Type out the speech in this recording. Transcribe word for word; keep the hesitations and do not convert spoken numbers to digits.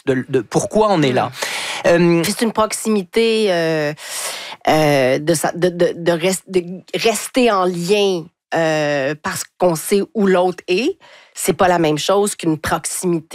de, de pourquoi on est là. Euh, c'est une proximité euh, euh, de, de, de, de, rest, de rester en lien euh, parce qu'on sait où l'autre est. C'est pas la même chose qu'une proximité